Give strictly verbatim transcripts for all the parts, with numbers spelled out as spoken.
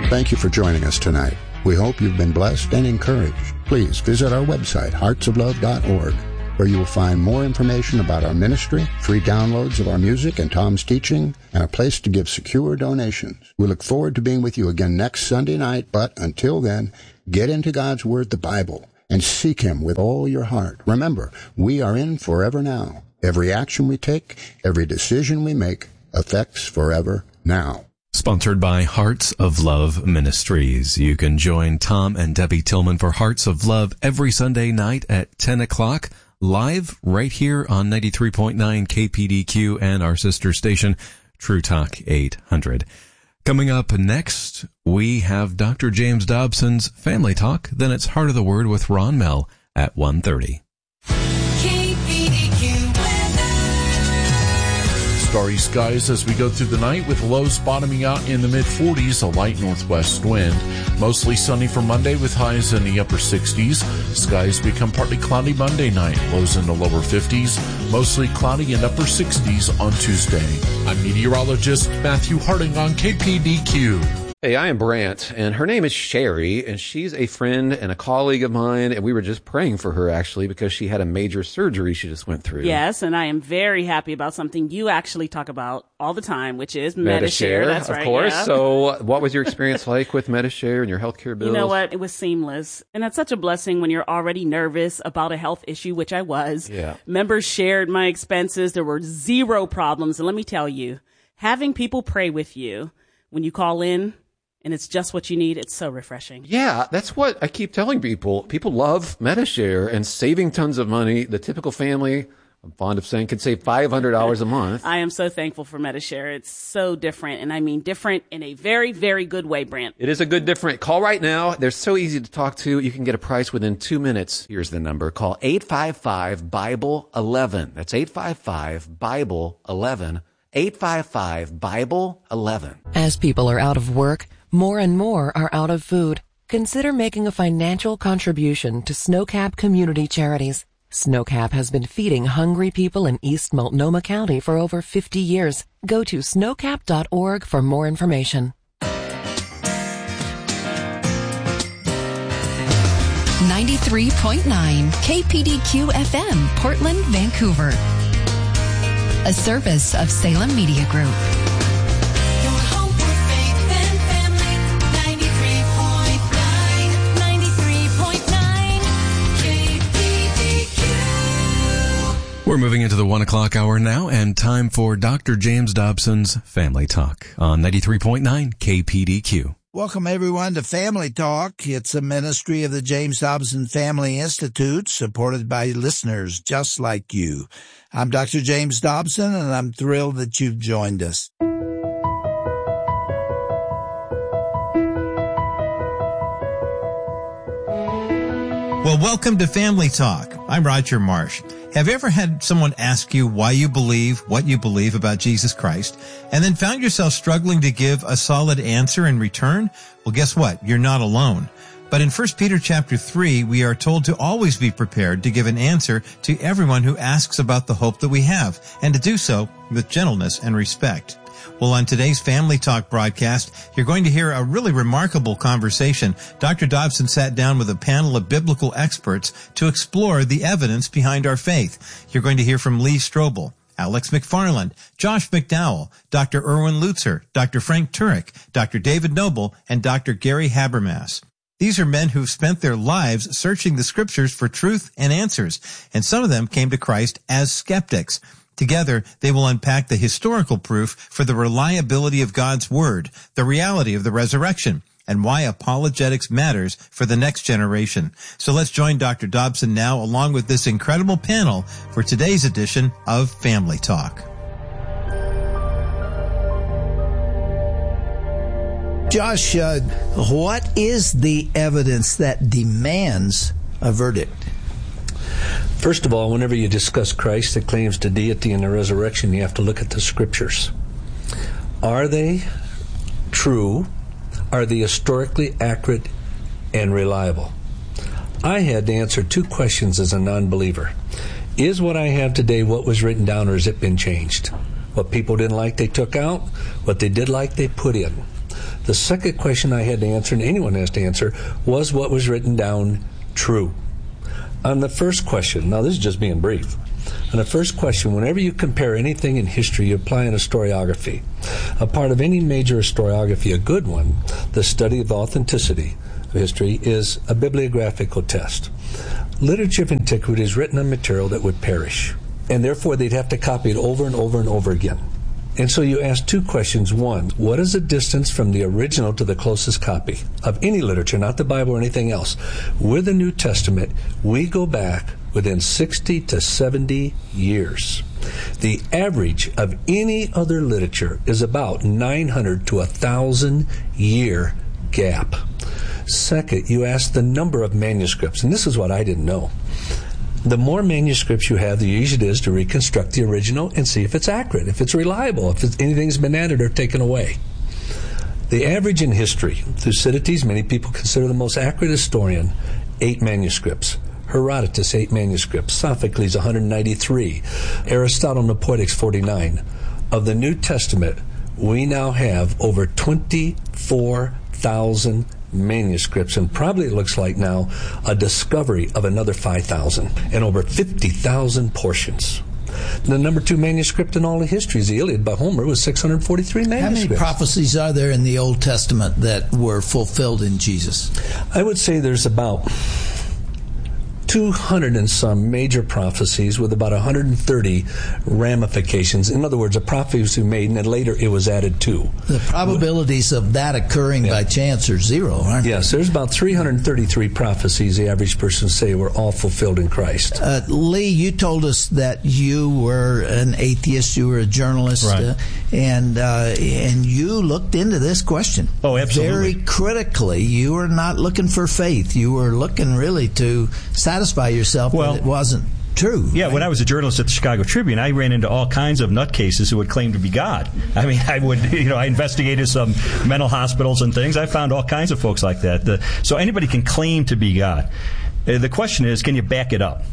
Thank you for joining us tonight. We hope you've been blessed and encouraged. Please visit our website, hearts of love dot org, where you will find more information about our ministry, free downloads of our music and Tom's teaching, and a place to give secure donations. We look forward to being with you again next Sunday night, but until then, get into God's Word, the Bible, and seek Him with all your heart. Remember, we are in forever now. Every action we take, every decision we make, affects forever now. Sponsored by Hearts of Love Ministries. You can join Tom and Debbie Tillman for Hearts of Love every Sunday night at ten o'clock, live right here on ninety-three point nine K P D Q and our sister station, True Talk eight hundred. Coming up next, we have Doctor James Dobson's Family Talk. Then it's Heart of the Word with Ron Mell at one thirty. Starry skies as we go through the night with lows bottoming out in the mid forties, a light northwest wind. Mostly sunny for Monday with highs in the upper sixties. Skies become partly cloudy Monday night, lows in the lower fifties. Mostly cloudy and upper sixties on Tuesday. I'm meteorologist Matthew Harding on K P D Q. Hey, I am Brant, and her name is Sherry, and she's a friend and a colleague of mine, and we were just praying for her, actually, because she had a major surgery she just went through. Yes, and I am very happy about something you actually talk about all the time, which is Medi-Share. That's of right, course. yeah. So what was your experience like with Medi-Share and your healthcare bills? You know what? It was seamless, and that's such a blessing when you're already nervous about a health issue, which I was. Yeah. Members shared my expenses. There were zero problems, and let me tell you, having people pray with you when you call in, and it's just what you need, it's so refreshing. Yeah, that's what I keep telling people. People love Medi-Share and saving tons of money. The typical family, I'm fond of saying, could save five hundred dollars a month. I am so thankful for Medi-Share. It's so different, and I mean different in a very, very good way, Brant. It is a good different. Call right now. They're so easy to talk to. You can get a price within two minutes. Here's the number. Call eight five five, Bible eleven. That's eight five five, Bible eleven. eight five five, Bible eleven. As people are out of work, more and more are out of food. Consider making a financial contribution to Snowcap Community Charities. Snowcap has been feeding hungry people in East Multnomah County for over fifty years. Go to snowcap dot org for more information. ninety-three point nine K P D Q F M, Portland, Vancouver. A service of Salem Media Group. We're moving into the one o'clock hour now, and time for Doctor James Dobson's Family Talk on ninety-three point nine K P D Q. Welcome, everyone, to Family Talk. It's a ministry of the James Dobson Family Institute, supported by listeners just like you. I'm Doctor James Dobson, and I'm thrilled that you've joined us. Well, welcome to Family Talk. I'm Roger Marsh. Have you ever had someone ask you why you believe what you believe about Jesus Christ, and then found yourself struggling to give a solid answer in return? Well, guess what? You're not alone. But in First Peter chapter three, we are told to always be prepared to give an answer to everyone who asks about the hope that we have, and to do so with gentleness and respect. Well, on today's Family Talk broadcast, you're going to hear a really remarkable conversation. Doctor Dobson sat down with a panel of biblical experts to explore the evidence behind our faith. You're going to hear from Lee Strobel, Alex McFarland, Josh McDowell, Doctor Erwin Lutzer, Doctor Frank Turek, Doctor David Noble, and Doctor Gary Habermas. These are men who've spent their lives searching the scriptures for truth and answers, and some of them came to Christ as skeptics. Together, they will unpack the historical proof for the reliability of God's Word, the reality of the resurrection, and why apologetics matters for the next generation. So let's join Doctor Dobson now, along with this incredible panel, for today's edition of Family Talk. Josh, uh, what is the evidence that demands a verdict? First of all, whenever you discuss Christ that claims to deity and the resurrection, you have to look at the scriptures. Are they true? Are they historically accurate and reliable? I had to answer two questions as a non-believer. Is what I have today what was written down, or has it been changed? What people didn't like, they took out. What they did like, they put in. The second question I had to answer, and anyone has to answer, was what was written down true? On the first question, now this is just being brief. On the first question, whenever you compare anything in history, you apply an historiography. A part of any major historiography, a good one, the study of authenticity of history, is a bibliographical test. Literature of antiquity is written on material that would perish, and therefore they'd have to copy it over and over and over again. And so you ask two questions. One, what is the distance from the original to the closest copy of any literature, not the Bible or anything else? With the New Testament, we go back within sixty to seventy years. The average of any other literature is about nine hundred to one thousand year gap. Second, you ask the number of manuscripts, and this is what I didn't know. The more manuscripts you have, the easier it is to reconstruct the original and see if it's accurate, if it's reliable, if it's, anything's been added or taken away. The average in history, Thucydides, many people consider the most accurate historian, eight manuscripts. Herodotus, eight manuscripts. Sophocles, one hundred ninety-three. Aristotle in the Poetics, forty-nine. Of the New Testament, we now have over twenty-four thousand manuscripts, and probably it looks like now a discovery of another five thousand and over fifty thousand portions. The number two manuscript in all of history is the Iliad by Homer with six hundred forty-three manuscripts. How many prophecies are there in the Old Testament that were fulfilled in Jesus? I would say there's about two hundred and some major prophecies with about one hundred thirty ramifications. In other words, a prophecy was made and then later it was added to. The probabilities of that occurring yeah. by chance are zero, aren't they? Yes, there's about three hundred thirty-three prophecies the average person say were all fulfilled in Christ. Uh, Lee, you told us that you were an atheist, you were a journalist, right. uh, and uh, and you looked into this question. Oh, absolutely. Very critically. You were not looking for faith. You were looking really to satisfy yourself well, that it wasn't true. Yeah, right? When I was a journalist at the Chicago Tribune, I ran into all kinds of nutcases who would claim to be God. I mean, I would, you know, I investigated some mental hospitals and things. I found all kinds of folks like that. The, so anybody can claim to be God. Uh, the question is, can you back it up?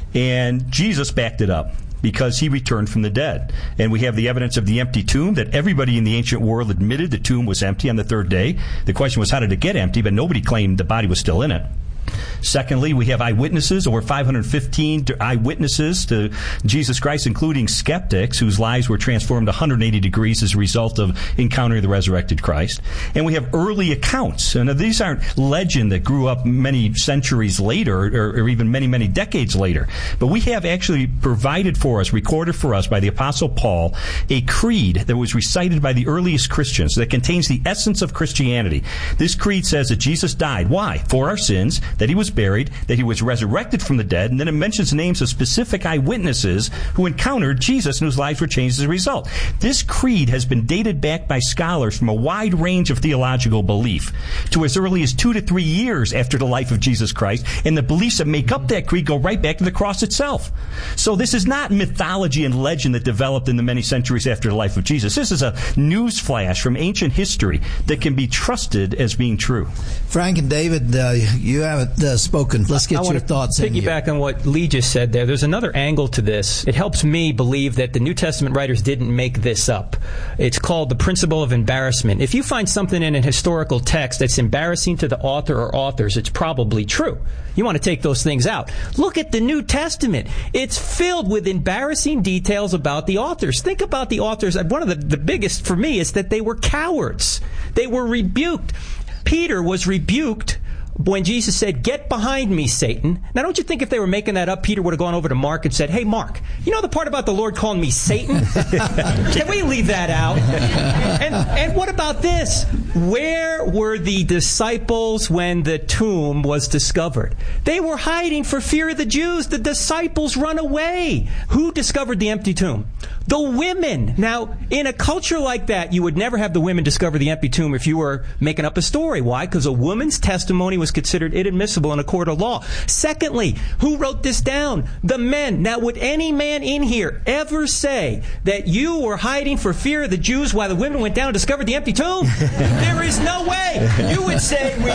And Jesus backed it up, because he returned from the dead. And we have the evidence of the empty tomb that everybody in the ancient world admitted the tomb was empty on the third day. The question was, how did it get empty? But nobody claimed the body was still in it. Secondly, we have eyewitnesses, over five hundred fifteen eyewitnesses to Jesus Christ, including skeptics whose lives were transformed one hundred eighty degrees as a result of encountering the resurrected Christ. And we have early accounts. And these aren't legend that grew up many centuries later or, or even many, many decades later. But we have actually provided for us, recorded for us by the Apostle Paul, a creed that was recited by the earliest Christians that contains the essence of Christianity. This creed says that Jesus died. Why? For our sins, that he was buried, that he was resurrected from the dead, and then it mentions names of specific eyewitnesses who encountered Jesus and whose lives were changed as a result. This creed has been dated back by scholars from a wide range of theological belief to as early as two to three years after the life of Jesus Christ, and the beliefs that make up that creed go right back to the cross itself. So this is not mythology and legend that developed in the many centuries after the life of Jesus. This is a news flash from ancient history that can be trusted as being true. Frank and David, uh, you haven't uh, spoken. Let's get I your want to thoughts in here. Piggyback on what Lee just said there. There's another angle to this. It helps me believe that the New Testament writers didn't make this up. It's called the principle of embarrassment. If you find something in a historical text that's embarrassing to the author or authors, it's probably true. You want to take those things out. Look at the New Testament. It's filled with embarrassing details about the authors. Think about the authors. One of the, the biggest for me is that they were cowards. They were rebuked. Peter was rebuked when Jesus said, "Get behind me, Satan." Now, don't you think if they were making that up, Peter would have gone over to Mark and said, "Hey, Mark, you know the part about the Lord calling me Satan? Can we leave that out?" And, and what about this? Where were the disciples when the tomb was discovered? They were hiding for fear of the Jews. The disciples run away. Who discovered the empty tomb? The women. Now, in a culture like that, you would never have the women discover the empty tomb if you were making up a story. Why? Because a woman's testimony was considered inadmissible in a court of law. Secondly, who wrote this down? The men. Now, would any man in here ever say that you were hiding for fear of the Jews while the women went down and discovered the empty tomb? There is no way. You would say we...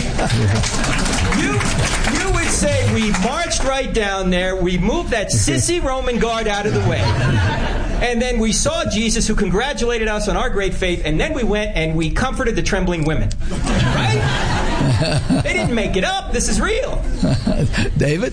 You, you would say we marched right down there, we moved that sissy Roman guard out of the way. And then we saw Jesus, who congratulated us on our great faith, and then we went and we comforted the trembling women. Right? They didn't make it up. This is real. David?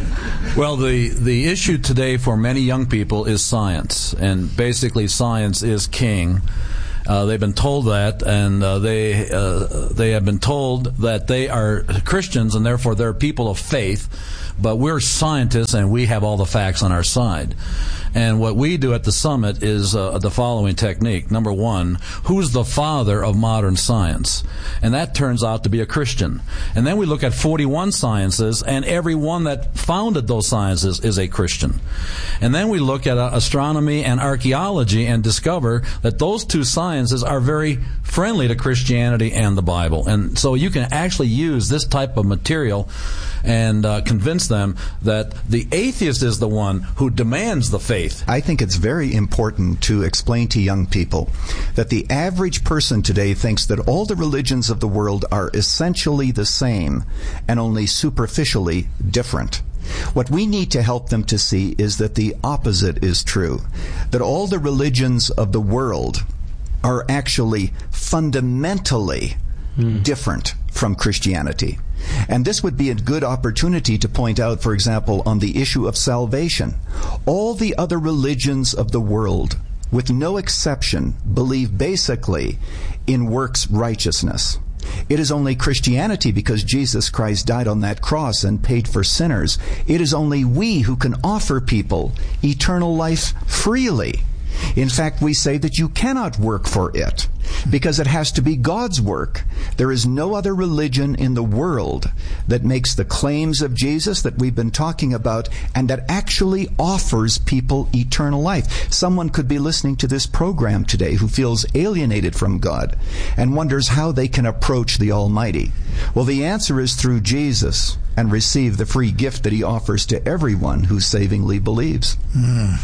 Well, the, the issue today for many young people is science, and basically science is king. Uh, they've been told that, and uh, they uh, they have been told that they are Christians, and therefore they're people of faith, but we're scientists, and we have all the facts on our side. And what we do at the Summit is uh, the following technique. Number one, who's the father of modern science? And that turns out to be a Christian. And then we look at forty-one sciences, and every one that founded those sciences is a Christian. And then we look at uh, astronomy and archaeology and discover that those two sciences are very friendly to Christianity and the Bible. And so you can actually use this type of material and uh, convince them that the atheist is the one who demands the faith. I think it's very important to explain to young people that the average person today thinks that all the religions of the world are essentially the same and only superficially different. What we need to help them to see is that the opposite is true, that all the religions of the world are actually fundamentally mm. different from Christianity. And this would be a good opportunity to point out, for example, on the issue of salvation. All the other religions of the world, with no exception, believe basically in works righteousness. It is only Christianity, because Jesus Christ died on that cross and paid for sinners. It is only we who can offer people eternal life freely. In fact, we say that you cannot work for it, because it has to be God's work. There is no other religion in the world that makes the claims of Jesus that we've been talking about and that actually offers people eternal life. Someone could be listening to this program today who feels alienated from God and wonders how they can approach the Almighty. Well, the answer is through Jesus, and receive the free gift that He offers to everyone who savingly believes. Mm.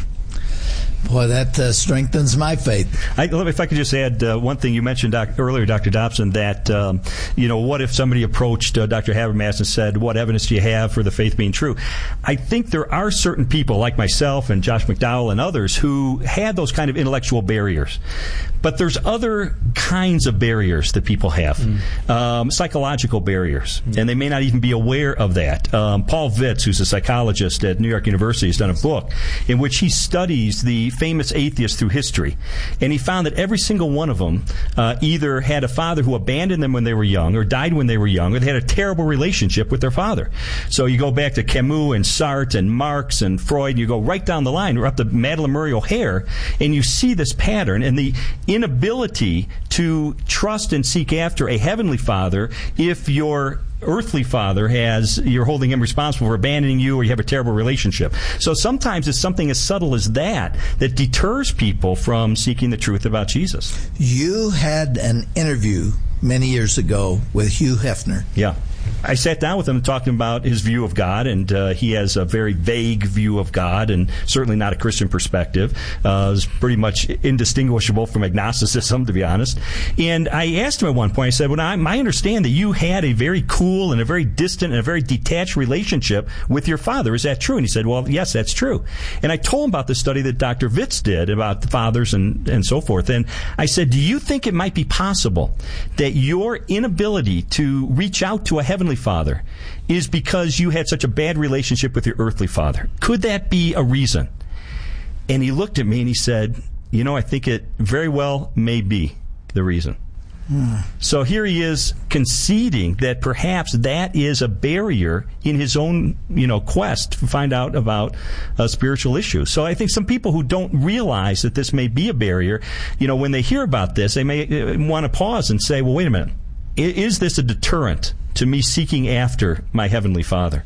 Boy, that uh, strengthens my faith. I, if I could just add uh, one thing. You mentioned doc, earlier, Doctor Dobson, that, um, you know, what if somebody approached uh, Doctor Habermas and said, what evidence do you have for the faith being true? I think there are certain people, like myself and Josh McDowell and others, who had those kind of intellectual barriers. But there's other kinds of barriers that people have, mm. um, psychological barriers, mm. and they may not even be aware of that. Um, Paul Vitz, who's a psychologist at New York University, has done a book in which he studies the famous atheists through history, and he found that every single one of them uh, either had a father who abandoned them when they were young, or died when they were young, or they had a terrible relationship with their father. So you go back to Camus and Sartre and Marx and Freud, you go right down the line, or up to Madeleine Murray O'Hair, and you see this pattern and the inability to trust and seek after a heavenly father if your earthly father has, you're holding him responsible for abandoning you, or you have a terrible relationship. So sometimes it's something as subtle as that that deters people from seeking the truth about Jesus. You had an interview many years ago with Hugh Hefner. Yeah. I sat down with him talking about his view of God, and uh, he has a very vague view of God, and certainly not a Christian perspective. Uh, it's pretty much indistinguishable from agnosticism, to be honest. And I asked him at one point, I said, well, I, I understand that you had a very cool and a very distant and a very detached relationship with your father. Is that true? And he said, well, yes, that's true. And I told him about the study that Doctor Vitz did about the fathers and, and so forth. And I said, do you think it might be possible that your inability to reach out to a heavenly father is because you had such a bad relationship with your earthly father? Could that be a reason? And he looked at me and he said, you know, I think it very well may be the reason. Hmm. So here he is conceding that perhaps that is a barrier in his own, you know, quest to find out about uh, spiritual issues. So I think some people who don't realize that this may be a barrier, you know, when they hear about this, they may uh, want to pause and say, well, wait a minute. Is this a deterrent to me seeking after my Heavenly Father?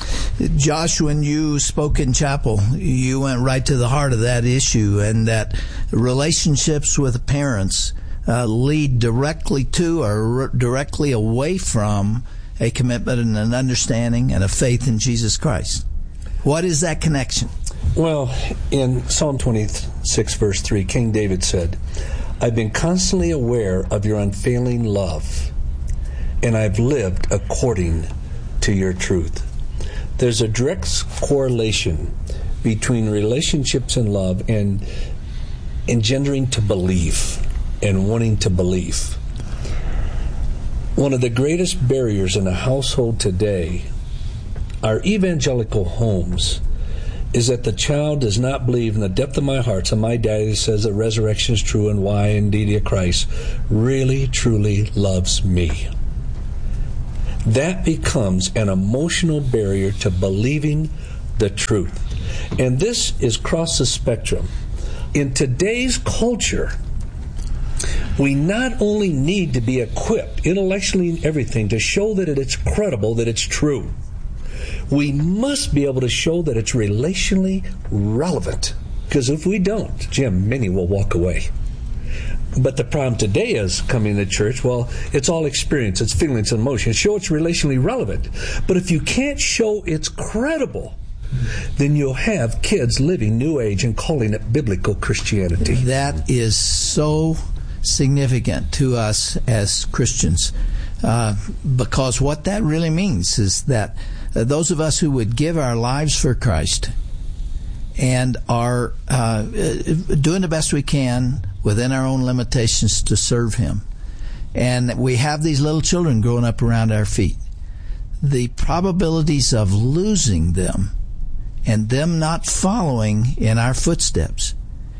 Josh, when you spoke in chapel, you went right to the heart of that issue, and that relationships with parents uh, lead directly to or r- directly away from a commitment and an understanding and a faith in Jesus Christ. What is that connection? Well, in Psalm twenty-six, verse three, King David said, I've been constantly aware of your unfailing love, and I've lived according to your truth. There's a direct correlation between relationships and love and engendering to believe and wanting to believe. One of the greatest barriers in a household today, our evangelical homes, is that the child does not believe in the depth of my heart. So my daddy says the resurrection is true and why indeed Christ really, truly loves me. That becomes an emotional barrier to believing the truth. And this is across the spectrum. In today's culture, we not only need to be equipped intellectually and everything to show that it's credible, that it's true, we must be able to show that it's relationally relevant. Because if we don't, Jim, many will walk away. But the problem today is coming to church, well, it's all experience, it's feelings and emotions. Show it's relationally relevant. But if you can't show it's credible, then you'll have kids living New Age and calling it biblical Christianity. That is so significant to us as Christians, uh, because what that really means is that uh, those of us who would give our lives for Christ and are uh, doing the best we can within our own limitations to serve Him, and we have these little children growing up around our feet, the probabilities of losing them and them not following in our footsteps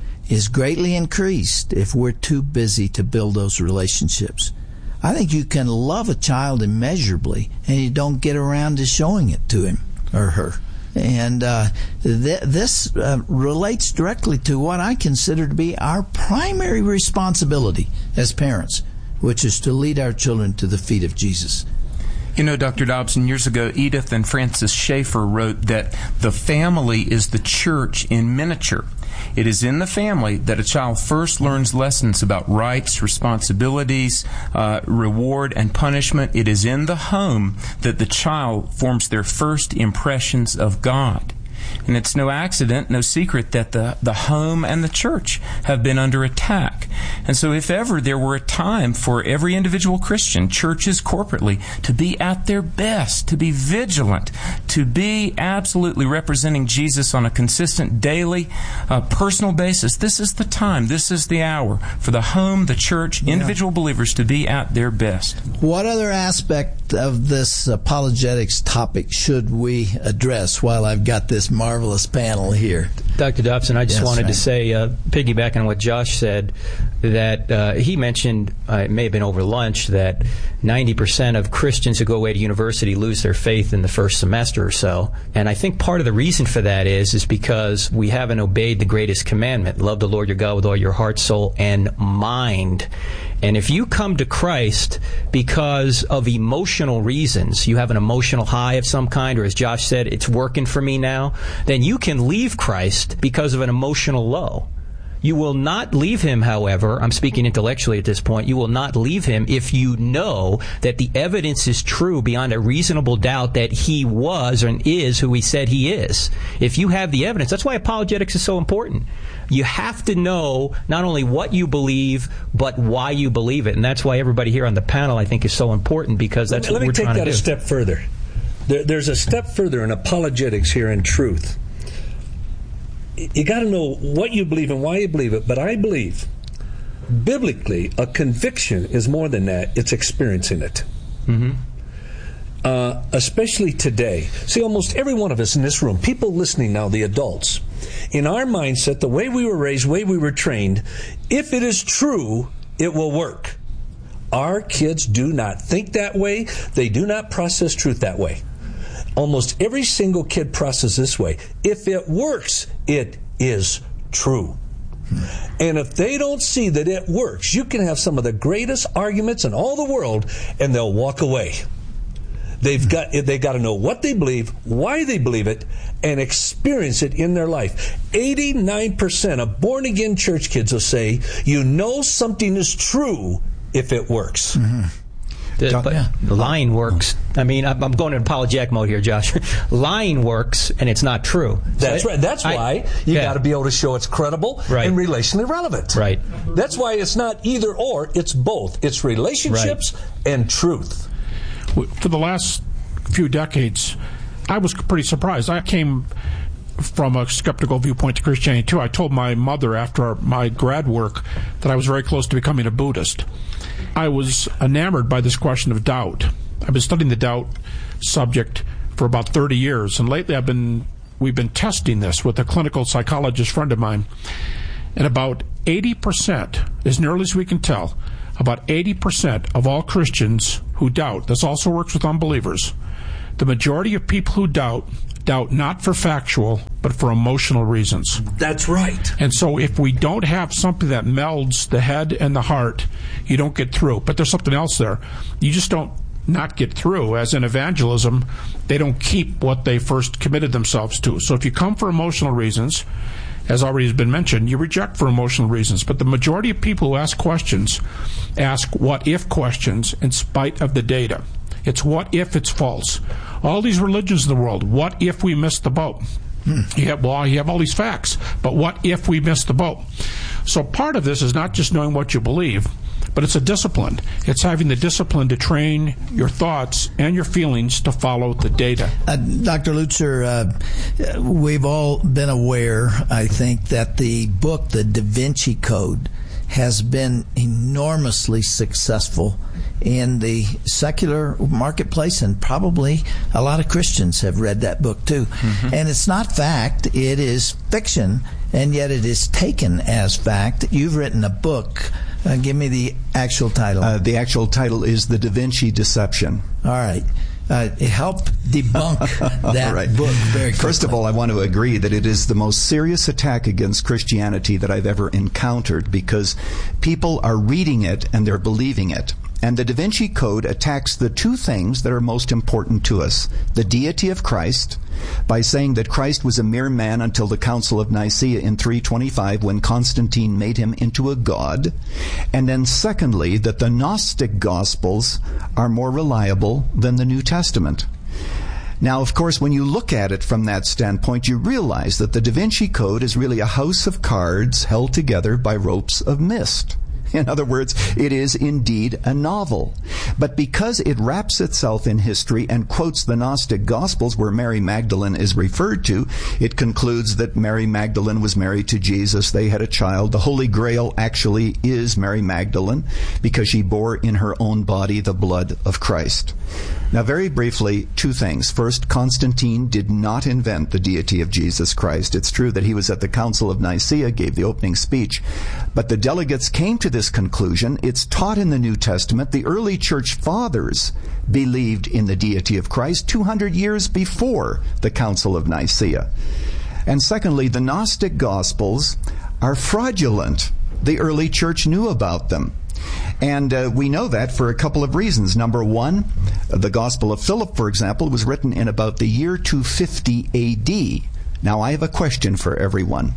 is greatly increased if we're too busy to build those relationships. I think you can love a child immeasurably and you don't get around to showing it to him or her. And uh, th- this uh, relates directly to what I consider to be our primary responsibility as parents, which is to lead our children to the feet of Jesus. You know, Doctor Dobson, years ago, Edith and Francis Schaeffer wrote that the family is the church in miniature. It is in the family that a child first learns lessons about rights, responsibilities, uh, reward, and punishment. It is in the home that the child forms their first impressions of God. And it's no accident, no secret that the, the home and the church have been under attack. And so if ever there were a time for every individual Christian, churches corporately, to be at their best, to be vigilant, to be absolutely representing Jesus on a consistent, daily, uh, personal basis, this is the time, this is the hour for the home, the church, individual yeah. believers to be at their best. What other aspect of this apologetics topic should we address while I've got this marvelous panel here? Doctor Dobson, I just yes, wanted right. to say, uh, piggybacking on what Josh said, that uh, he mentioned, uh, it may have been over lunch, that ninety percent of Christians who go away to university lose their faith in the first semester or so. And I think part of the reason for that is, is because we haven't obeyed the greatest commandment, love the Lord your God with all your heart, soul, and mind. And if you come to Christ because of emotional reasons, you have an emotional high of some kind, or as Josh said, it's working for me now, then you can leave Christ because of an emotional low. You will not leave Him, however, I'm speaking intellectually at this point, you will not leave Him if you know that the evidence is true beyond a reasonable doubt that He was and is who He said He is. If you have the evidence, that's why apologetics is so important. You have to know not only what you believe, but why you believe it. And that's why everybody here on the panel, I think, is so important, because that's Let what we're trying to do. Let me take that a step further. There, there's a step further in apologetics here in truth. You got to know what you believe and why you believe it, but I believe biblically a conviction is more than that. It's experiencing it. Mm-hmm. Uh, especially today. See, almost every one of us in this room, people listening now, the adults, in our mindset, the way we were raised, the way we were trained, if it is true, it will work. Our kids do not think that way. They do not process truth that way. Almost every single kid processes this way. If it works, it is true. And if they don't see that it works, you can have some of the greatest arguments in all the world, and they'll walk away. They've got they got to know what they believe, why they believe it, and experience it in their life. eighty-nine percent of born-again church kids will say, you know something is true if it works. Mm-hmm. The, but yeah. lying works. I mean, I'm, I'm going in apologetic mode here, Josh. Lying works, and it's not true. That's so right. That's I, why you yeah. got to be able to show it's credible right. and relationally relevant. Right. That's why it's not either or. It's both. It's relationships right. and truth. For the last few decades, I was pretty surprised. I came from a skeptical viewpoint to Christianity, too. I told my mother after my grad work that I was very close to becoming a Buddhist. I was enamored by this question of doubt. I've been studying the doubt subject for about thirty years, and lately I've been we've been testing this with a clinical psychologist friend of mine, and about eighty percent, as nearly as we can tell, about eighty percent of all Christians who doubt, this also works with unbelievers, the majority of people who doubt, doubt not for factual, but for emotional reasons. That's right. And so if we don't have something that melds the head and the heart, you don't get through. But there's something else there. You just don't not get through. As in evangelism, they don't keep what they first committed themselves to. So if you come for emotional reasons, as already has been mentioned, you reject for emotional reasons. But the majority of people who ask questions ask what-if questions in spite of the data. It's what if it's false. All these religions in the world, what if we missed the boat? Hmm. You have, well, you have all these facts, but what if we missed the boat? So part of this is not just knowing what you believe, but it's a discipline. It's having the discipline to train your thoughts and your feelings to follow the data. Uh, Doctor Lutzer, uh, we've all been aware, I think, that the book, The Da Vinci Code, has been enormously successful in the secular marketplace, and probably a lot of Christians have read that book too. Mm-hmm. And it's not fact, it is fiction, and yet it is taken as fact. You've written a book. Uh, give me the actual title. Uh, the actual title is The Da Vinci Deception. All right. Uh, help debunk that right. book very quickly. First of all, I want to agree that it is the most serious attack against Christianity that I've ever encountered, because people are reading it and they're believing it. And the Da Vinci Code attacks the two things that are most important to us: the deity of Christ, by saying that Christ was a mere man until the Council of Nicaea in three twenty-five, when Constantine made him into a god. And then secondly, that the Gnostic Gospels are more reliable than the New Testament. Now, of course, when you look at it from that standpoint, you realize that the Da Vinci Code is really a house of cards held together by ropes of mist. In other words, it is indeed a novel. But because it wraps itself in history and quotes the Gnostic Gospels where Mary Magdalene is referred to, it concludes that Mary Magdalene was married to Jesus. They had a child. The Holy Grail actually is Mary Magdalene because she bore in her own body the blood of Christ. Now, very briefly, two things. First, Constantine did not invent the deity of Jesus Christ. It's true that he was at the Council of Nicaea, gave the opening speech, but the delegates came to this conclusion. It's taught in the New Testament. The early church fathers believed in the deity of Christ two hundred years before the Council of Nicaea. And secondly, the Gnostic Gospels are fraudulent. The early church knew about them. And uh, we know that for a couple of reasons. Number one, the Gospel of Philip, for example, was written in about the year two fifty A D. Now, I have a question for everyone.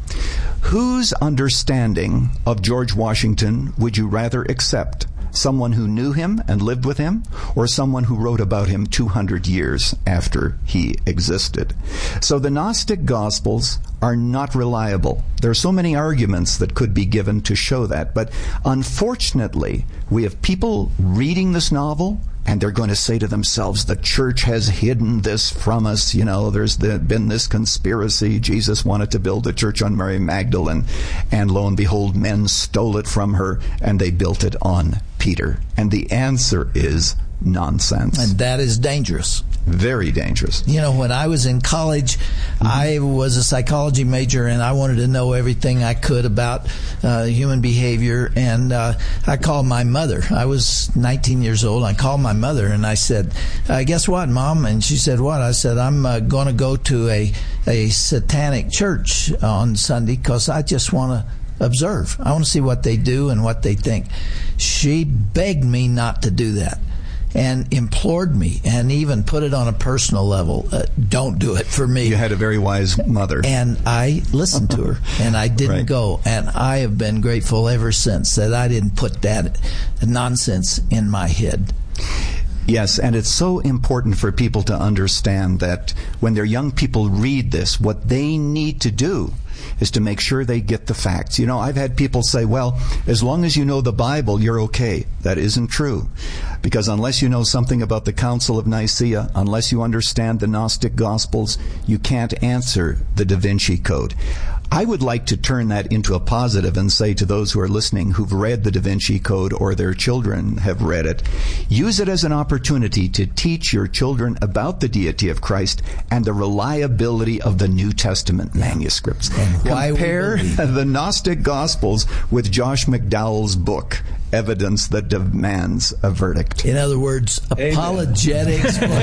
Whose understanding of George Washington would you rather accept? Someone who knew him and lived with him, or someone who wrote about him two hundred years after he existed? So the Gnostic Gospels are not reliable. There are so many arguments that could be given to show that, but unfortunately, we have people reading this novel, and they're going to say to themselves, the church has hidden this from us. You know, there's the, been this conspiracy. Jesus wanted to build a church on Mary Magdalene, and lo and behold, men stole it from her, and they built it on Peter. And the answer is nonsense. And that is dangerous. Very dangerous. You know, when I was in college, mm-hmm. I was a psychology major, and I wanted to know everything I could about uh, human behavior. And uh, I called my mother. I was nineteen years old. I called my mother, and I said, uh, guess what, Mom? And she said, what? I said, I'm uh, going to go to a, a satanic church on Sunday because I just want to observe. I want to see what they do and what they think. She begged me not to do that, and implored me, and even put it on a personal level. Uh, don't do it for me. You had a very wise mother. And I listened to her, and I didn't right. go. And I have been grateful ever since that I didn't put that nonsense in my head. Yes, and it's so important for people to understand that when their young people read this, what they need to do is to make sure they get the facts. You know, I've had people say, well, as long as you know the Bible, you're okay. That isn't true. Because unless you know something about the Council of Nicaea, unless you understand the Gnostic Gospels, you can't answer the Da Vinci Code. I would like to turn that into a positive and say to those who are listening who've read the Da Vinci Code or their children have read it, use it as an opportunity to teach your children about the deity of Christ and the reliability of the New Testament manuscripts. Compare the Gnostic Gospels with Josh McDowell's book, Evidence That Demands a Verdict. In other words, Amen. Apologetics. Preach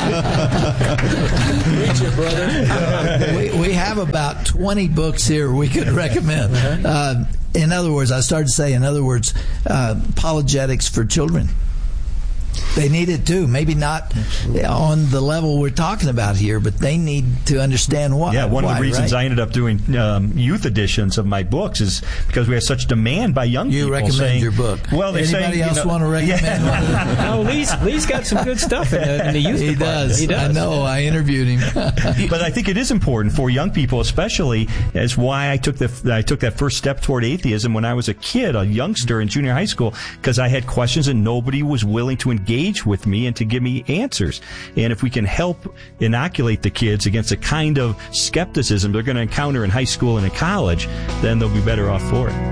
it, brother. we, we have about twenty books here we could recommend. Uh, in other words, I started to say, in other words, uh, apologetics for children. They need it too. Maybe not on the level we're talking about here, but they need to understand why. Yeah, one why, of the reasons right? I ended up doing um, youth editions of my books is because we have such demand by young you people. You recommend saying, your book. Well, they're Anybody saying, else you know, want to recommend yeah. one? No, Lee's, Lee's got some good stuff in the, in the youth he department. does. He does. I know. I interviewed him. But I think it is important for young people, especially, as why I took the I took that first step toward atheism when I was a kid, a youngster in junior high school, because I had questions and nobody was willing to engage with me and to give me answers. And if we can help inoculate the kids against the kind of skepticism they're going to encounter in high school and in college, then they'll be better off for it.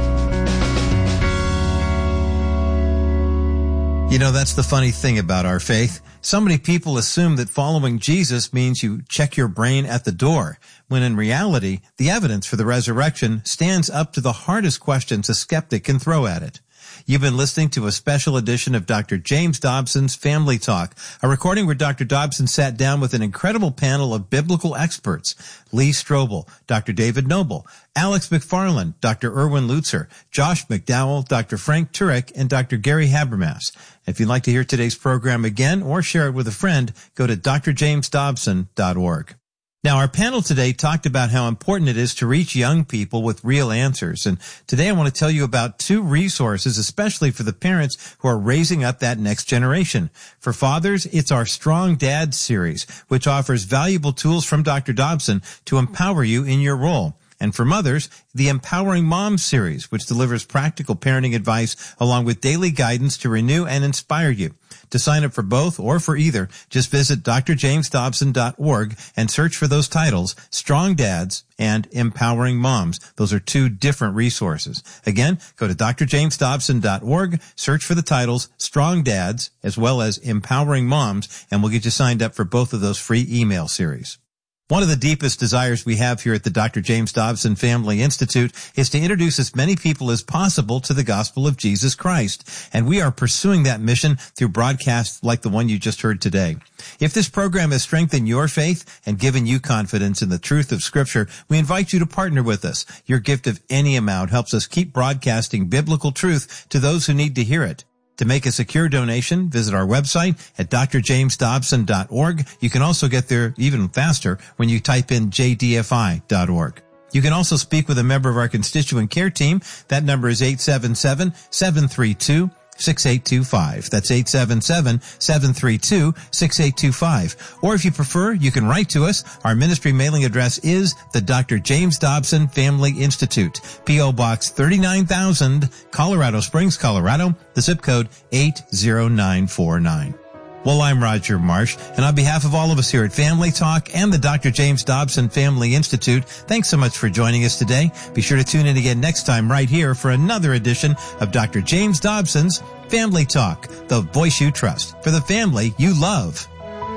You know, that's the funny thing about our faith. So many people assume that following Jesus means you check your brain at the door, when in reality, the evidence for the resurrection stands up to the hardest questions a skeptic can throw at it. You've been listening to a special edition of Doctor James Dobson's Family Talk, a recording where Doctor Dobson sat down with an incredible panel of biblical experts: Lee Strobel, Doctor David Noble, Alex McFarland, Doctor Erwin Lutzer, Josh McDowell, Doctor Frank Turek, and Doctor Gary Habermas. If you'd like to hear today's program again or share it with a friend, go to d r james dobson dot org. Now, our panel today talked about how important it is to reach young people with real answers. And today I want to tell you about two resources, especially for the parents who are raising up that next generation. For fathers, it's our Strong Dads series, which offers valuable tools from Doctor Dobson to empower you in your role. And for mothers, the Empowering Moms series, which delivers practical parenting advice along with daily guidance to renew and inspire you. To sign up for both or for either, just visit d r james dobson dot org and search for those titles, Strong Dads and Empowering Moms. Those are two different resources. Again, go to d r james dobson dot org, search for the titles, Strong Dads as well as Empowering Moms, and we'll get you signed up for both of those free email series. One of the deepest desires we have here at the Doctor James Dobson Family Institute is to introduce as many people as possible to the gospel of Jesus Christ, and we are pursuing that mission through broadcasts like the one you just heard today. If this program has strengthened your faith and given you confidence in the truth of Scripture, we invite you to partner with us. Your gift of any amount helps us keep broadcasting biblical truth to those who need to hear it. To make a secure donation, visit our website at d r james dobson dot org. You can also get there even faster when you type in j d f i dot org. You can also speak with a member of our constituent care team. That number is eight seven seven, seven three two, six eight two five. That's eight seven seven, seven three two, six eight two five. Or if you prefer, you can write to us. Our ministry mailing address is the Doctor James Dobson Family Institute, P O Box thirty-nine thousand, Colorado Springs, Colorado, the zip code eight zero nine four nine. Well, I'm Roger Marsh, and on behalf of all of us here at Family Talk and the Doctor James Dobson Family Institute, thanks so much for joining us today. Be sure to tune in again next time right here for another edition of Doctor James Dobson's Family Talk, the voice you trust for the family you love.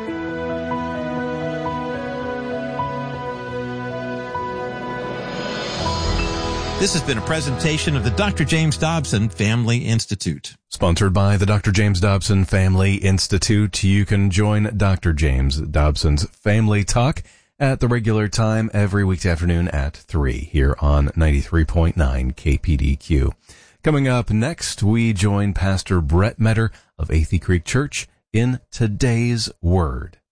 This has been a presentation of the Doctor James Dobson Family Institute. Sponsored by the Doctor James Dobson Family Institute. You can join Doctor James Dobson's Family Talk at the regular time every weekday afternoon at three here on ninety-three point nine K P D Q. Coming up next, we join Pastor Brett Metter of Athey Creek Church in Today's Word.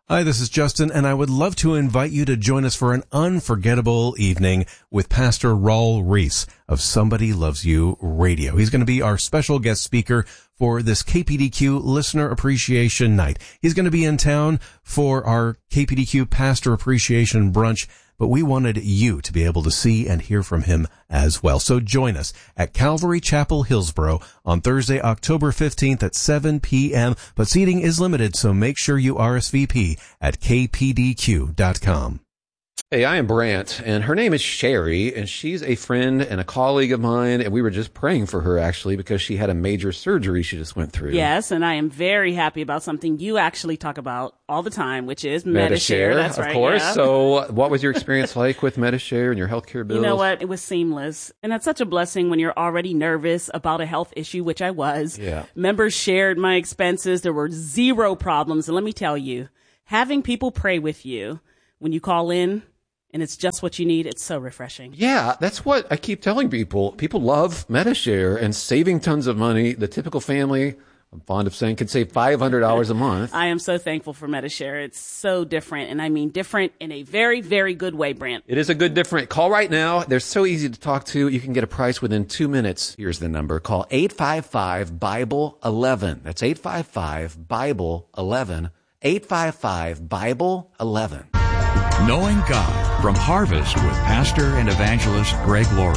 Hi, this is Justin, and I would love to invite you to join us for an unforgettable evening with Pastor Raul Reese of Somebody Loves You Radio. He's going to be our special guest speaker for this K P D Q Listener Appreciation Night. He's going to be in town for our K P D Q Pastor Appreciation Brunch, but we wanted you to be able to see and hear from him as well. So join us at Calvary Chapel, Hillsboro on Thursday, October fifteenth at seven p.m. But seating is limited, so make sure you R S V P at k p d q dot com. Hey, I am Brant, and her name is Sherry, and she's a friend and a colleague of mine, and we were just praying for her, actually, because she had a major surgery she just went through. Yes, and I am very happy about something you actually talk about all the time, which is Medi-Share. That's of right, course. yeah. So what was your experience like with Medi-Share and your healthcare bills? You know what? It was seamless, and that's such a blessing when you're already nervous about a health issue, which I was. Yeah. Members shared my expenses. There were zero problems, and let me tell you, having people pray with you when you call in, and it's just what you need, it's so refreshing. Yeah, that's what I keep telling people. People love Medi-Share and saving tons of money. The typical family, I'm fond of saying, can save five hundred dollars a month. I am so thankful for Medi-Share. It's so different, and I mean different in a very, very good way, Brant. It is a good different. Call right now. They're so easy to talk to. You can get a price within two minutes. Here's the number. Call eight five five, Bible eleven. That's eight five five, Bible eleven. eight five five, Bible eleven. Knowing God from Harvest with Pastor and Evangelist Greg Laurie.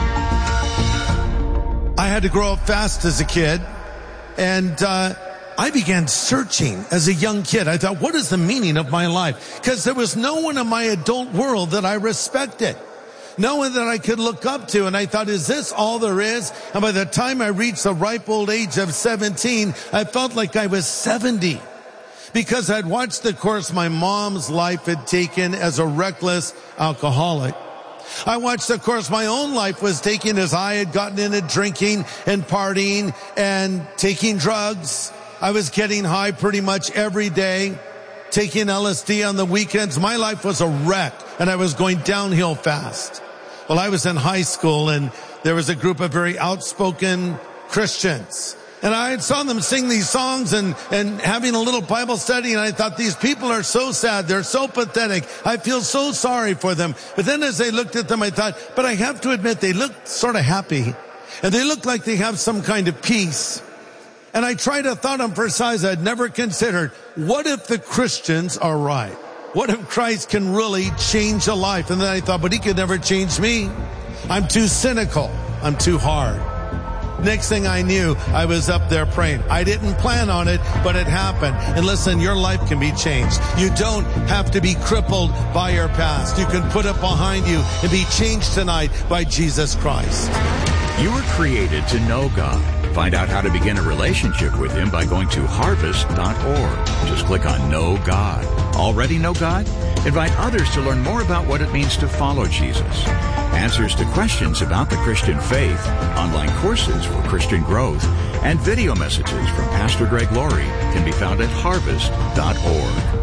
I had to grow up fast as a kid, and uh, I began searching as a young kid. I thought, what is the meaning of my life? Because there was no one in my adult world that I respected. No one that I could look up to. And I thought, is this all there is? And by the time I reached the ripe old age of seventeen, I felt like I was seventy. Because I'd watched the course my mom's life had taken as a reckless alcoholic. I watched the course my own life was taking as I had gotten into drinking and partying and taking drugs. I was getting high pretty much every day, taking L S D on the weekends. My life was a wreck, and I was going downhill fast. Well, I was in high school, and there was a group of very outspoken Christians. And I saw them sing these songs and, and having a little Bible study, and I thought, these people are so sad. They're so pathetic. I feel so sorry for them. But then as I looked at them, I thought, but I have to admit, they look sort of happy. And they look like they have some kind of peace. And I tried a thought on for size I'd never considered. What if the Christians are right? What if Christ can really change a life? And then I thought, but he could never change me. I'm too cynical. I'm too hard. Next thing I knew, I was up there praying. I didn't plan on it, but it happened. And listen, your life can be changed. You don't have to be crippled by your past. You can put it behind you and be changed tonight by Jesus Christ. You were created to know God. Find out how to begin a relationship with Him by going to harvest dot org. Just click on Know God. Already know God? Invite others to learn more about what it means to follow Jesus. Answers to questions about the Christian faith, online courses for Christian growth, and video messages from Pastor Greg Laurie can be found at harvest dot org.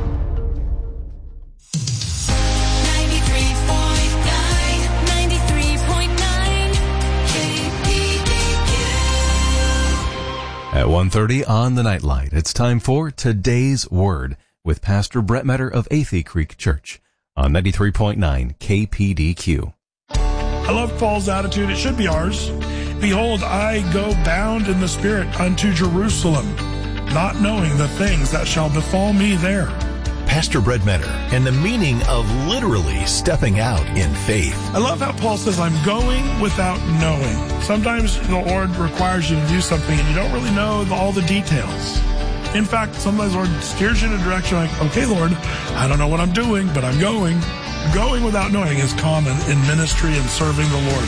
At one thirty on the Nightlight, it's time for Today's Word with Pastor Brett Metter of Athey Creek Church on ninety-three point nine K P D Q. I love Paul's attitude. It should be ours. Behold, I go bound in the Spirit unto Jerusalem, not knowing the things that shall befall me there. Pastor Brett Metter and the meaning of literally stepping out in faith. I love how Paul says, I'm going without knowing. Sometimes the Lord requires you to do something and you don't really know the, all the details. In fact, sometimes the Lord steers you in a direction like, okay, Lord, I don't know what I'm doing, but I'm going. Going without knowing is common in ministry and serving the Lord.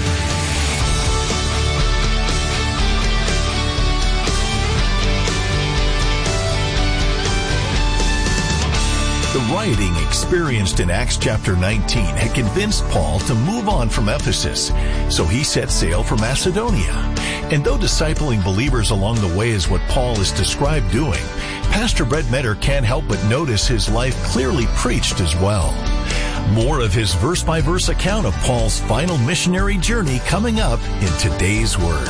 The rioting experienced in Acts chapter nineteen had convinced Paul to move on from Ephesus, so he set sail for Macedonia. And though discipling believers along the way is what Paul is described doing, Pastor Brett Metter can't help but notice his life clearly preached as well. More of his verse-by-verse account of Paul's final missionary journey coming up in today's Word.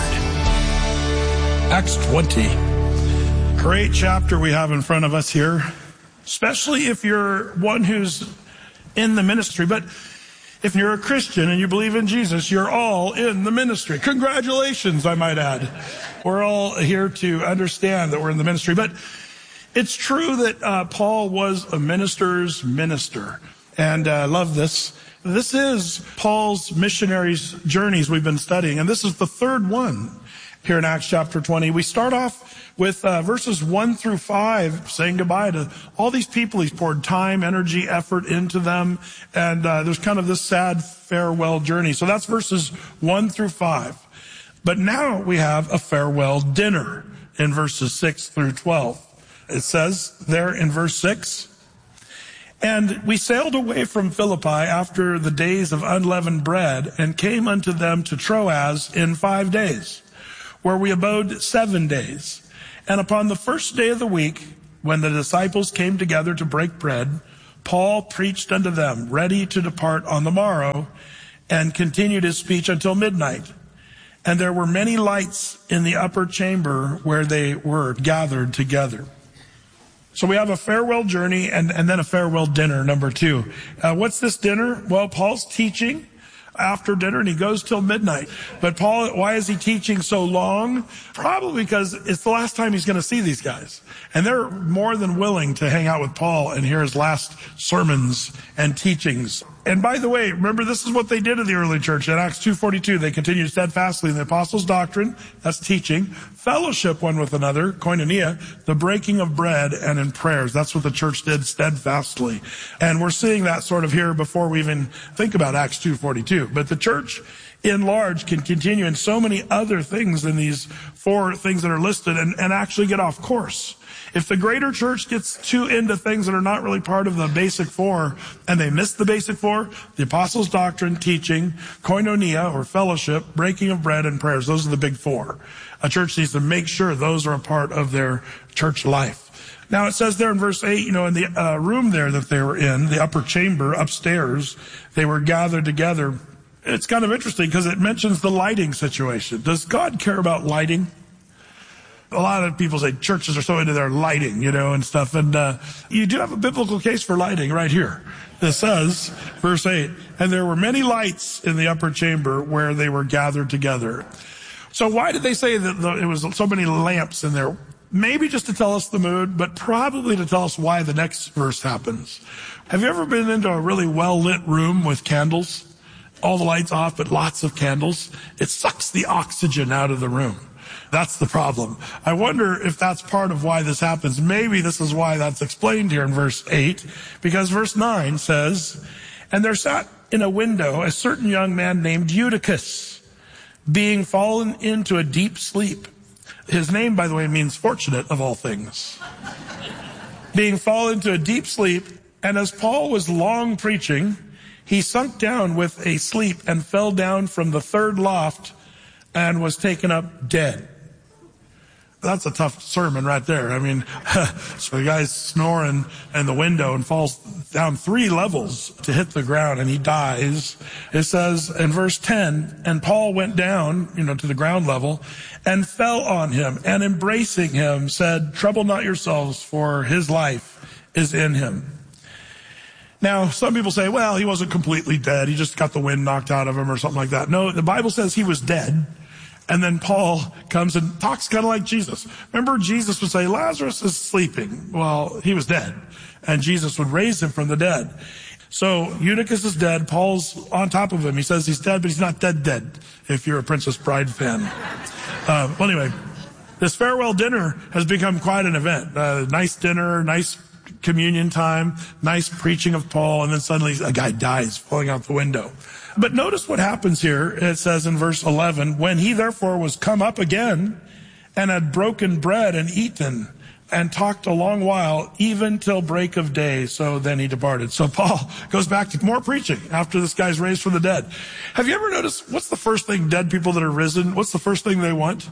Acts twenty. Great chapter we have in front of us here. especially if you're one who's in the ministry. But if you're a Christian and you believe in Jesus, you're all in the ministry. Congratulations, I might add. We're all here to understand that we're in the ministry. But it's true that uh, Paul was a minister's minister. And I uh, love this. This is Paul's missionaries' journeys we've been studying. And this is the third one here in Acts chapter twenty. We start off with uh, verses one through five, saying goodbye to all these people. He's poured time, energy, effort into them. And uh, there's kind of this sad farewell journey. So that's verses one through five. But now we have a farewell dinner in verses six through twelve. It says there in verse six, "And we sailed away from Philippi after the days of unleavened bread, and came unto them to Troas in five days, where we abode seven days. And upon the first day of the week, when the disciples came together to break bread, Paul preached unto them, ready to depart on the morrow, and continued his speech until midnight. And there were many lights in the upper chamber where they were gathered together." So we have a farewell journey and, and then a farewell dinner, number two. Uh, what's this dinner? Well, Paul's teaching after dinner, and he goes till midnight. But Paul, why is he teaching so long? Probably because it's the last time he's going to see these guys. And they're more than willing to hang out with Paul and hear his last sermons and teachings. And by the way, remember, this is what they did in the early church. In Acts two forty-two, they continued steadfastly in the apostles' doctrine, that's teaching, fellowship one with another, koinonia, the breaking of bread, and in prayers. That's what the church did steadfastly. And we're seeing that sort of here before we even think about Acts two forty-two. But the church in large can continue in so many other things than these four things that are listed and, and actually get off course. If the greater church gets too into things that are not really part of the basic four, and they miss the basic four, the apostles' doctrine, teaching, koinonia, or fellowship, breaking of bread, and prayers, those are the big four. A church needs to make sure those are a part of their church life. Now it says there in verse eight, you know, in the uh, room there that they were in, the upper chamber upstairs, they were gathered together. It's kind of interesting because it mentions the lighting situation. Does God care about lighting? A lot of people say churches are so into their lighting, you know, and stuff. And uh, you do have a biblical case for lighting right here. It says, verse eight, "And there were many lights in the upper chamber where they were gathered together." So why did they say that the, it was so many lamps in there? Maybe just to tell us the mood, but probably to tell us why the next verse happens. Have you ever been into a really well-lit room with candles? All the lights off, but lots of candles. It sucks the oxygen out of the room. That's the problem. I wonder if that's part of why this happens. Maybe this is why that's explained here in verse eight, because verse nine says, "And there sat in a window a certain young man named Eutychus, being fallen into a deep sleep." His name, by the way, means fortunate of all things. "Being fallen into a deep sleep, and as Paul was long preaching, he sunk down with a sleep and fell down from the third loft and was taken up dead." That's a tough sermon right there. I mean, so the guy's snoring in the window and falls down three levels to hit the ground, and he dies. It says in verse ten, "And Paul went down, you know, to the ground level and fell on him, and embracing him said, 'Trouble not yourselves, for his life is in him.'" Now, some people say, well, he wasn't completely dead. He just got the wind knocked out of him or something like that. No, the Bible says he was dead. And then Paul comes and talks kind of like Jesus. Remember, Jesus would say, Lazarus is sleeping. Well, he was dead. And Jesus would raise him from the dead. So Eutychus is dead. Paul's on top of him. He says he's dead, but he's not dead dead, if you're a Princess Bride fan. Uh, well, anyway, this farewell dinner has become quite an event. Uh, nice dinner, nice communion time, nice preaching of Paul, and then suddenly a guy dies falling out the window. But notice what happens here. It says in verse eleven, "When he therefore was come up again and had broken bread and eaten and talked a long while, even till break of day, so then he departed." So Paul goes back to more preaching after this guy's raised from the dead. Have you ever noticed what's the first thing dead people that are risen, what's the first thing they want?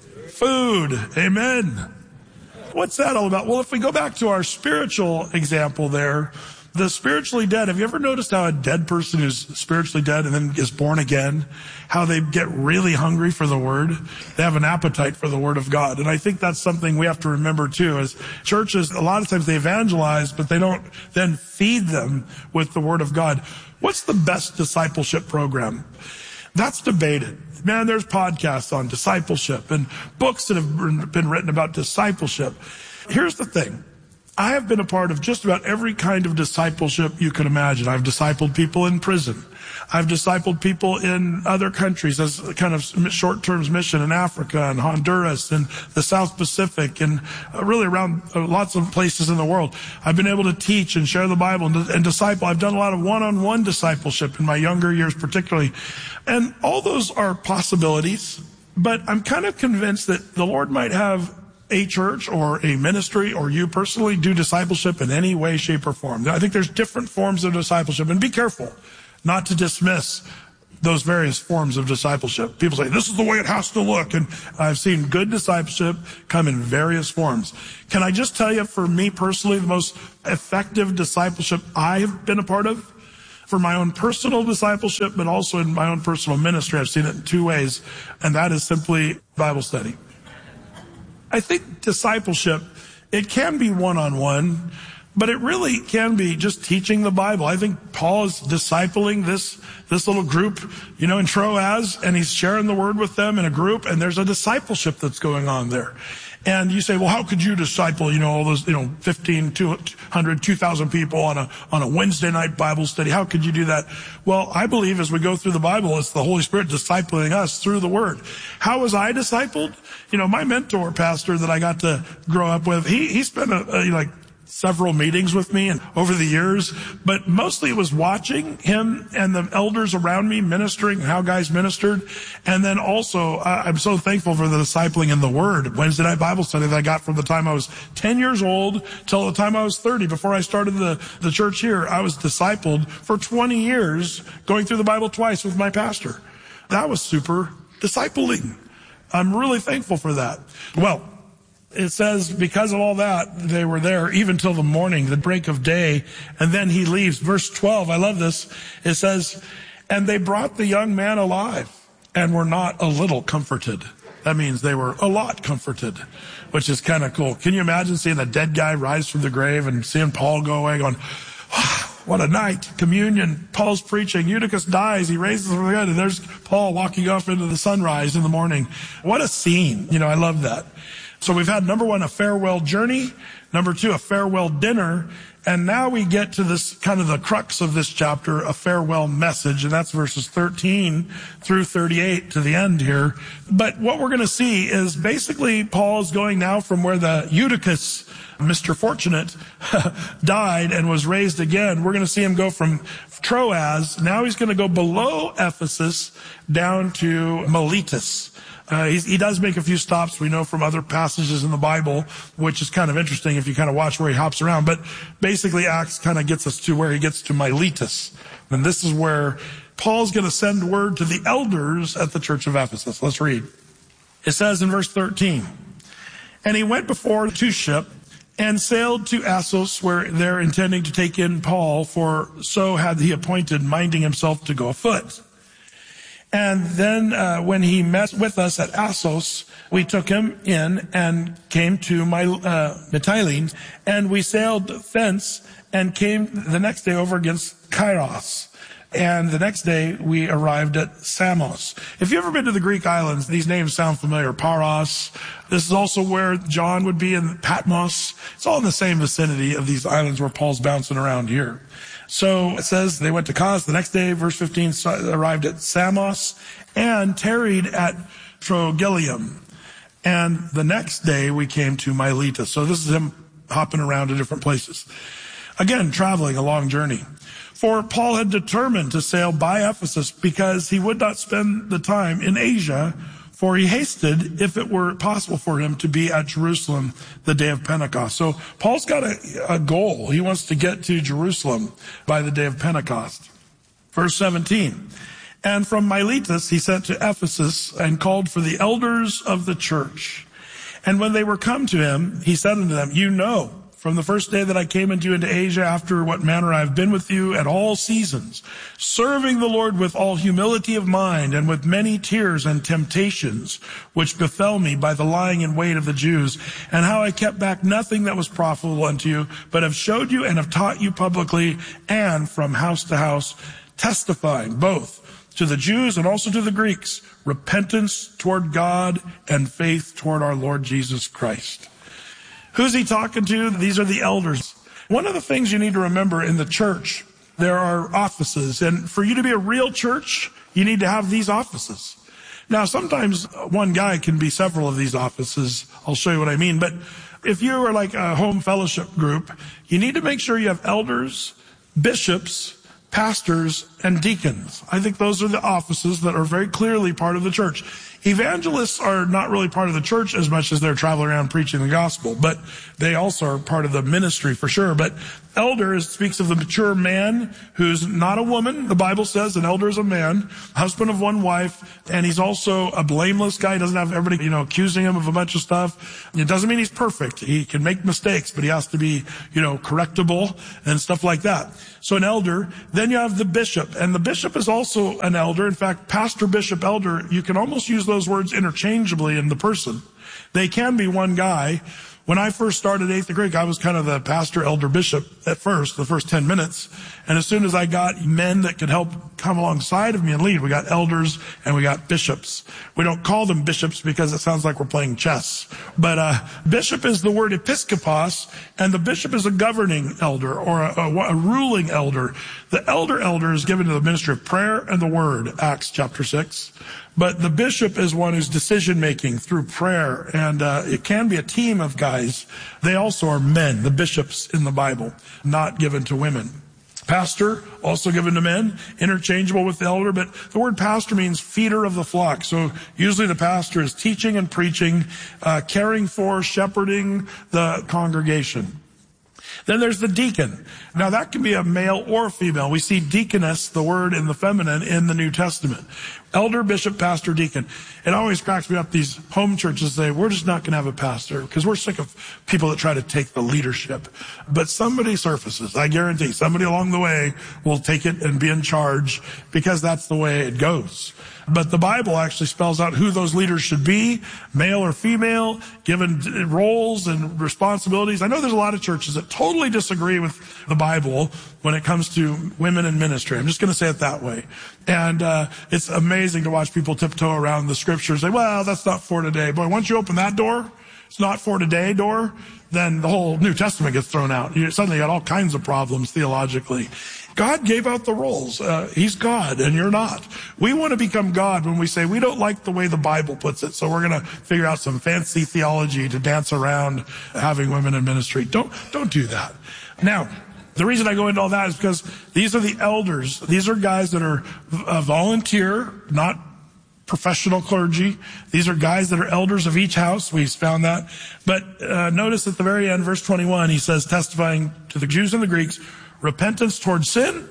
Food. Amen. What's that all about? Well, if we go back to our spiritual example there, The spiritually dead, have you ever noticed how a dead person who's spiritually dead and then is born again, how they get really hungry for the Word? They have an appetite for the Word of God. And I think that's something we have to remember too, is churches, a lot of times they evangelize, but they don't then feed them with the Word of God. What's the best discipleship program? That's debated. Man, there's podcasts on discipleship and books that have been written about discipleship. Here's the thing. I have been a part of just about every kind of discipleship you can imagine. I've discipled people in prison. I've discipled people in other countries as a kind of short-term mission in Africa and Honduras and the South Pacific and really around lots of places in the world. I've been able to teach and share the Bible and, and disciple. I've done a lot of one-on-one discipleship in my younger years particularly. And all those are possibilities, but I'm kind of convinced that the Lord might have a church or a ministry or you personally do discipleship in any way, shape, or form. I think there's different forms of discipleship, and be careful not to dismiss those various forms of discipleship. People say, this is the way it has to look, and I've seen good discipleship come in various forms. Can I just tell you, for me personally, the most effective discipleship I have been a part of, for my own personal discipleship, but also in my own personal ministry, I've seen it in two ways, and that is simply Bible study. I think discipleship, it can be one-on-one, but it really can be just teaching the Bible. I think Paul is discipling this, this little group, you know, in Troas, and he's sharing the word with them in a group, and there's a discipleship that's going on there. And you say, well, how could you disciple, you know, all those, you know, fifteen, two hundred, two thousand people on a, on a Wednesday night Bible study? How could you do that? Well, I believe as we go through the Bible, it's the Holy Spirit discipling us through the Word. How was I discipled? You know, my mentor pastor that I got to grow up with, he, he spent a, a like, several meetings with me and over the years, but mostly it was watching him and the elders around me ministering, how guys ministered. And then also, uh, I'm so thankful for the discipling in the Word. Wednesday night Bible study that I got from the time I was ten years old till the time I was thirty. Before I started the, the church here, I was discipled for twenty years, going through the Bible twice with my pastor. That was super discipling. I'm really thankful for that. Well, it says, because of all that, they were there even till the morning, the break of day, and then he leaves. Verse twelve, I love this. It says, and they brought the young man alive and were not a little comforted. That means they were a lot comforted, which is kind of cool. Can you imagine seeing a dead guy rise from the grave and seeing Paul go away going, oh, what a night, communion, Paul's preaching, Eutychus dies, he raises from the dead, and there's Paul walking off into the sunrise in the morning. What a scene. You know, I love that. So we've had, number one, a farewell journey. Number two, a farewell dinner. And now we get to this kind of the crux of this chapter, a farewell message. And that's verses thirteen through thirty-eight to the end here. But what we're going to see is basically Paul's going now from where the Eutychus, Mister Fortunate, died and was raised again. We're going to see him go from Troas. Now he's going to go below Ephesus down to Miletus. Uh, he, he does make a few stops, we know from other passages in the Bible, which is kind of interesting if you kind of watch where he hops around. But basically, Acts kind of gets us to where he gets to Miletus. And this is where Paul's going to send word to the elders at the church of Ephesus. Let's read. It says in verse thirteen, and he went before to ship and sailed to Assos, where they're intending to take in Paul, for so had he appointed, minding himself to go afoot. And then uh, when he met with us at Assos, we took him in and came to my, uh, Mytilene, and we sailed thence and came the next day over against Kairos. And the next day we arrived at Samos. If you've ever been to the Greek islands, these names sound familiar. Paros. This is also where John would be in Patmos. It's all in the same vicinity of these islands where Paul's bouncing around here. So it says they went to Kos. The next day, verse fifteen, arrived at Samos and tarried at Trogyllium. And the next day we came to Miletus. So this is him hopping around to different places. Again, traveling a long journey. For Paul had determined to sail by Ephesus because he would not spend the time in Asia, for he hasted, if it were possible for him, to be at Jerusalem the day of Pentecost. So Paul's got a, a goal. He wants to get to Jerusalem by the day of Pentecost. Verse seventeen. And from Miletus he sent to Ephesus and called for the elders of the church. And when they were come to him, he said unto them, you know, from the first day that I came into you into Asia, after what manner I have been with you at all seasons, serving the Lord with all humility of mind and with many tears and temptations, which befell me by the lying in wait of the Jews, and how I kept back nothing that was profitable unto you, but have showed you and have taught you publicly and from house to house, testifying both to the Jews and also to the Greeks, repentance toward God and faith toward our Lord Jesus Christ. Who's he talking to? These are the elders. One of the things you need to remember in the church, there are offices. And for you to be a real church, you need to have these offices. Now, sometimes one guy can be several of these offices. I'll show you what I mean. But if you are like a home fellowship group, you need to make sure you have elders, bishops, pastors, and deacons. I think those are the offices that are very clearly part of the church. Evangelists are not really part of the church as much as they're traveling around preaching the gospel, but they also are part of the ministry for sure. But elder speaks of the mature man who's not a woman. The Bible says an elder is a man, husband of one wife, and he's also a blameless guy. He doesn't have everybody, you know, accusing him of a bunch of stuff. It doesn't mean he's perfect. He can make mistakes, but he has to be, you know, correctable and stuff like that. So an elder. Then you have the bishop, and the bishop is also an elder. In fact, pastor, bishop, elder, you can almost use those words interchangeably in the person. They can be one guy. When I first started Eighth Creek, I was kind of the pastor, elder, bishop at first, the first ten minutes. And as soon as I got men that could help come alongside of me and lead, we got elders and we got bishops. We don't call them bishops because it sounds like we're playing chess. But uh bishop is the word episkopos, and the bishop is a governing elder or a, a, a ruling elder. The elder elder is given to the ministry of prayer and the word, Acts chapter six. But the bishop is one who's decision-making through prayer, and uh, it can be a team of guys. They also are men, the bishops in the Bible, not given to women. Pastor, also given to men, interchangeable with the elder, but the word pastor means feeder of the flock. So usually the pastor is teaching and preaching, uh, caring for, shepherding the congregation. Then there's the deacon. Now that can be a male or a female. We see deaconess, the word in the feminine, in the New Testament. Elder, bishop, pastor, deacon. It always cracks me up. These home churches say, we're just not going to have a pastor because we're sick of people that try to take the leadership. But somebody surfaces. I guarantee somebody along the way will take it and be in charge because that's the way it goes. But the Bible actually spells out who those leaders should be, male or female, given roles and responsibilities. I know there's a lot of churches that totally disagree with the Bible when it comes to women in ministry. I'm just going to say it that way. And uh it's amazing to watch people tiptoe around the scriptures. Say, well, that's not for today. Boy, once you open that door, it's not for today door, then the whole New Testament gets thrown out. You suddenly got all kinds of problems theologically. God gave out the roles. Uh, he's God, and you're not. We want to become God when we say we don't like the way the Bible puts it, so we're going to figure out some fancy theology to dance around having women in ministry. Don't, don't do that. Now, the reason I go into all that is because these are the elders. These are guys that are uh, volunteer, not professional clergy. These are guys that are elders of each house. We've found that. But uh, notice at the very end, verse twenty-one, he says, testifying to the Jews and the Greeks, repentance toward sin?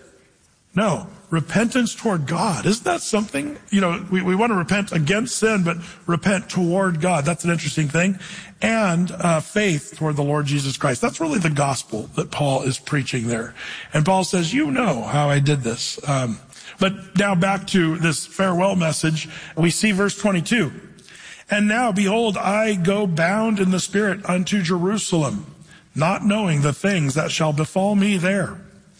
No, repentance toward God. Isn't that something? You know, we, we want to repent against sin, but repent toward God. That's an interesting thing. And uh, faith toward the Lord Jesus Christ. That's really the gospel that Paul is preaching there. And Paul says, you know how I did this. Um, but now back to this farewell message. We see verse twenty-two. And now, behold, I go bound in the Spirit unto Jerusalem, not knowing the things that shall befall me there,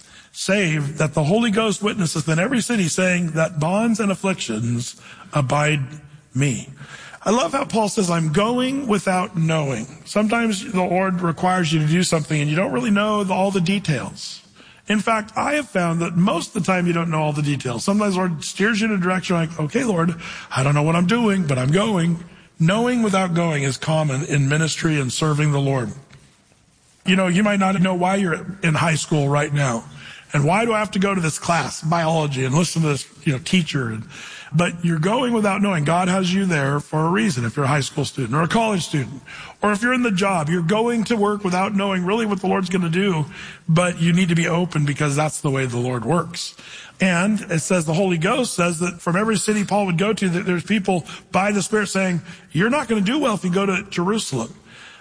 save that the Holy Ghost witnesseth in every city, saying that bonds and afflictions abide me. I love how Paul says, I'm going without knowing. Sometimes the Lord requires you to do something and you don't really know the, all the details. In fact, I have found that most of the time you don't know all the details. Sometimes the Lord steers you in a direction like, okay, Lord, I don't know what I'm doing, but I'm going. Knowing without going is common in ministry and serving the Lord. You know, you might not know why you're in high school right now. And why do I have to go to this class, biology, and listen to this, you know, teacher? And, but you're going without knowing. God has you there for a reason if you're a high school student or a college student. Or if you're in the job, you're going to work without knowing really what the Lord's going to do. But you need to be open because that's the way the Lord works. And it says the Holy Ghost says that from every city Paul would go to, that there's people by the Spirit saying, you're not going to do well if you go to Jerusalem.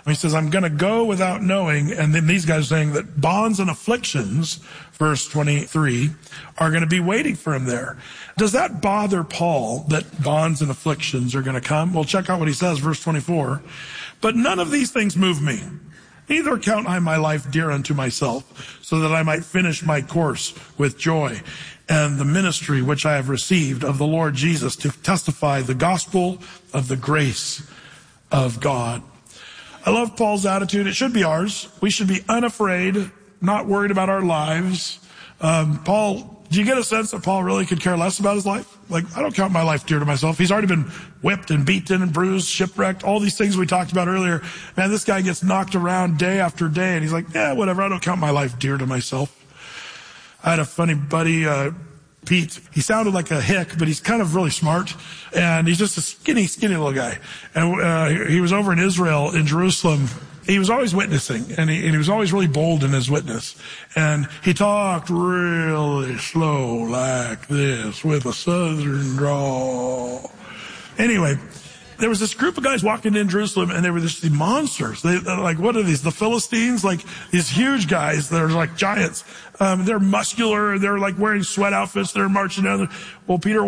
He says, I'm going to go without knowing. And then these guys are saying that bonds and afflictions, verse twenty-three, are going to be waiting for him there. Does that bother Paul that bonds and afflictions are going to come? Well, check out what he says, verse twenty-four. But none of these things move me. Neither count I my life dear unto myself, so that I might finish my course with joy and the ministry which I have received of the Lord Jesus to testify the gospel of the grace of God. I love Paul's attitude. It should be ours. We should be unafraid, not worried about our lives. Um, Paul, do you get a sense that Paul really could care less about his life? Like, I don't count my life dear to myself. He's already been whipped and beaten and bruised, shipwrecked, all these things we talked about earlier. Man, this guy gets knocked around day after day, and he's like, yeah, whatever, I don't count my life dear to myself. I had a funny buddy, uh, Pete. He sounded like a hick, but he's kind of really smart. And he's just a skinny, skinny little guy. And uh, he was over in Israel, in Jerusalem. He was always witnessing, and he, and he was always really bold in his witness. And he talked really slow like this with a southern drawl. Anyway, there was this group of guys walking in Jerusalem, and they were just these monsters. They, they're like, what are these? The Philistines? Like these huge guys that are like giants. Um, they're muscular. They're like wearing sweat outfits. They're marching down. Well, Peter